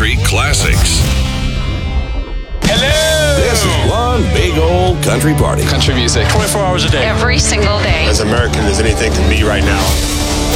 country classics. Hello! This is one big old country party. Country music. 24 hours a day. Every single day. As American as anything can be right now.